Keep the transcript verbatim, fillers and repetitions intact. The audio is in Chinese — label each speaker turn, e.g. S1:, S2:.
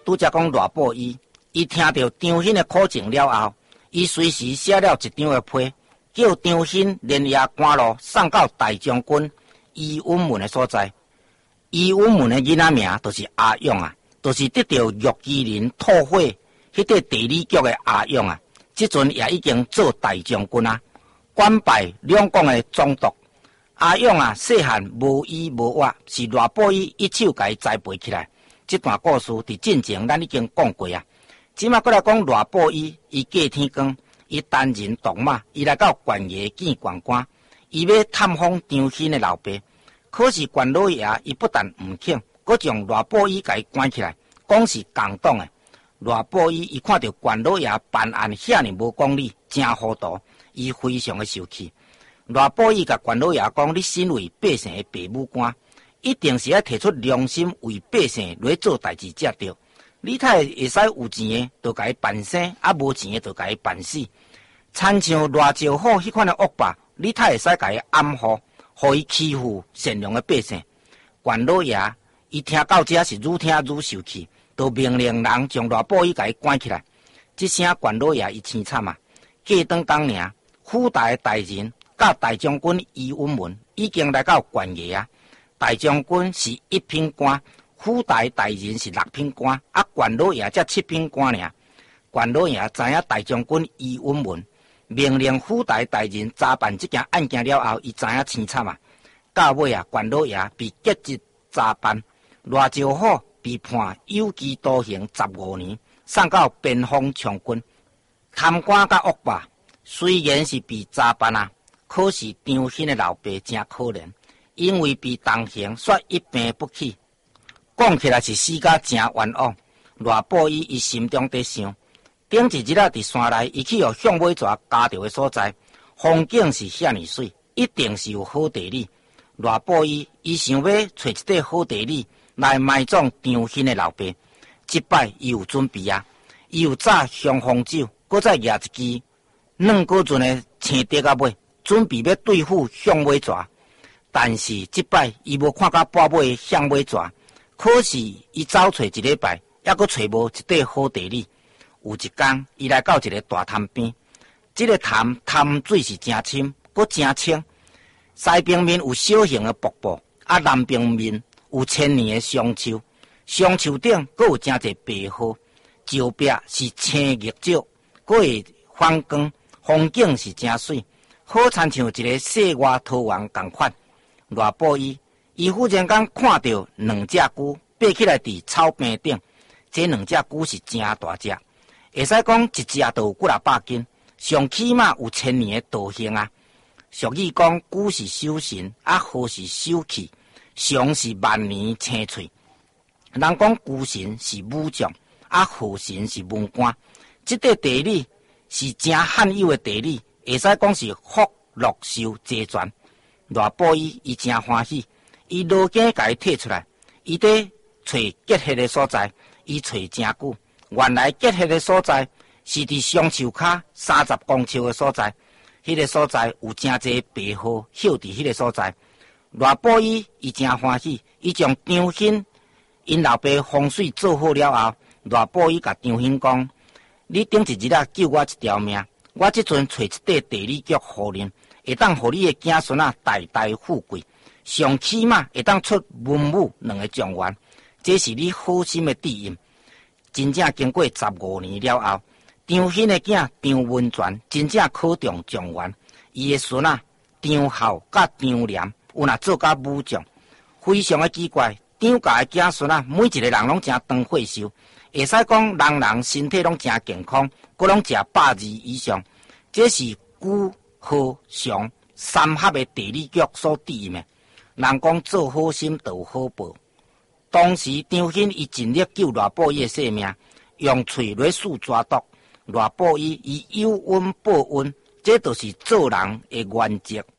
S1: 拄则讲赖布衣，伊听到张欣的苦情了后，伊随时写了一张的批，叫张欣连夜赶路送到大将军伊允文的所在。伊允文的囡仔名就是阿勇啊，就是得到玉麒麟吐火迄个地理局的阿勇啊。即阵也已经做大将军啊，官拜两广的总督。阿勇啊，细汉无依无靠，是赖布衣一手甲伊栽培起来。这段故事伫进前咱已经讲过啊。即马过来讲赖布衣，伊过天光，伊单人独马，伊来到县衙见县官，伊要探访张欣的老爸。可是县老爷伊不但唔肯，阁将赖布衣甲伊关起来，讲是共党的。赖布衣伊看到县老爷办案遐尼无公理，真糊涂，伊非常的受气。赖布衣甲县老爷讲：你身为百姓的爸母官，一定是要提出良心，为百姓来做代志才对。你太会使有钱的，就甲伊办生；啊无钱的，就甲伊办死。参像赖兆虎迄款的恶霸，你太会使甲伊暗号，互伊欺负善良的百姓。县老爷伊听到这是愈听愈受气，就命令人将赖布衣甲伊关起来。这声县老爷伊凄惨啊！过当当年，府大的大人甲大将军伊允文已经来到县衙啊。大将军是一品官，府大的大人是六品官，啊县老爷才七品官尔。县老爷知影大将军伊允文命令府大的大人查办这件案件了后，伊知影凄惨啊！到尾啊，县老爷被革职查办，赖兆虎被判有期徒刑十五年，送到边防充军。贪官甲恶霸虽然是被查办啊，可是张欣的老爸真可怜，因为被当刑，却一病不起。讲起来是死甲真冤枉。赖布衣伊心中在想，顶一日啊，伫山内，伊去互向尾蛇夹着的所在，风景是遐尼水，一定是有好地理。赖布衣伊想要找一块好地理来埋葬张欣的老爸。即摆伊有准备啊，伊有炸香红酒，搁再举一支软果阵的青竹啊尾，准备要对付向尾蛇。但是即摆伊无看到半尾的向尾蛇，可是伊走找一礼拜，还阁找无一块好地理。有一天，伊来到一个大潭边，这个潭潭水是真深，阁真清。西边面有小型的瀑布，啊南边面有千年的松树，松树顶阁有真侪白荷，石壁是青玉石，阁会反光，风景是真水，好亲像一个世外桃源同款。赖布衣伊忽然间看到两只龟爬起来伫草坪顶，这两只龟是真大只，会使讲一只就有几啊百斤，上起码有千年的道行啊。俗语讲，龟是守神，啊鹤是守气，熊是万年青翠。人讲龟神是武将，啊鹤神是文官。这块地理是真罕有的地理，会使讲是福禄寿齐全。赖布衣伊真欢喜，伊落井甲伊摕出来，伊在找结合的所在，伊找真久。原来结合的所在是伫松树骹三十公尺的所在。迄个所在有真侪白荷秀伫迄个所在，赖布衣伊真欢喜，伊将张欣因老爸风水做好了后，赖布衣甲张欣讲：你顶一日啊救我一条命，我即阵找一块地理局互恁，会当互你的子孙啊代代富贵，上起码会当出文武两个状元，这是你好心的地印。真正经过十五年了后，张欣的囝张文全真正考中状元，伊的孙啊张浩甲张廉有若做甲武将，非常的奇怪。张家的子孙啊，每一个人拢真长岁寿，会使讲人人身体拢真健康，佮拢食百二以上。这是龟鹤熊三合的地理局所定的。人讲做好心就有好报。当时张欣伊尽力救赖布衣的性命，用喙来试抓毒。赖布衣以有恩报恩，这就是做人的原则。